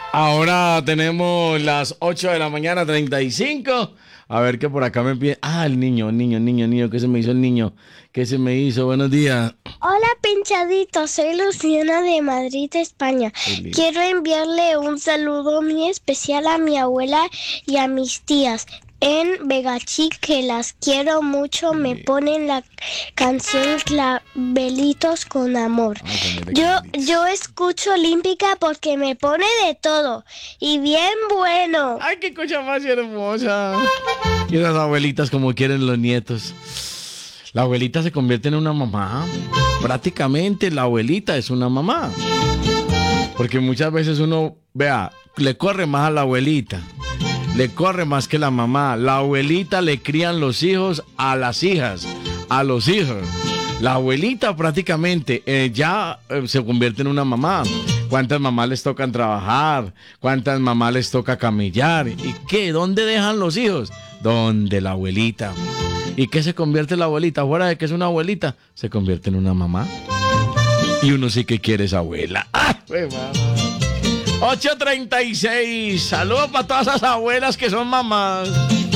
Ahora tenemos las 8 de la mañana, 35. A ver qué por acá me pide. Ah, el niño. ¿Qué se me hizo el niño? ¿Qué se me hizo? Buenos días. Hola, pinchadito, soy Luciana de Madrid, España. Quiero enviarle un saludo muy especial a mi abuela y a mis tías en Vegachic, que las quiero mucho. Me ponen la canción Clavelitos con amor. Yo escucho Olímpica porque me pone de todo y bien bueno. Ay, qué cosa más hermosa. Y las abuelitas como quieren los nietos. La abuelita se convierte en una mamá. Prácticamente la abuelita es una mamá. Porque muchas veces uno, vea, le corre más a la abuelita. Le corre más que la mamá. La abuelita le crían los hijos a las hijas, a los hijos. La abuelita prácticamente se convierte en una mamá. ¿Cuántas mamás les tocan trabajar? ¿Cuántas mamás les toca camellar? ¿Y qué? ¿Dónde dejan los hijos? Donde la abuelita. ¿Y qué se convierte la abuelita? Fuera de que es una abuelita, se convierte en una mamá. Y uno sí que quiere esa abuela. ¡Ah, pues, mamá! 8:36. Saludos para todas esas abuelas que son mamás.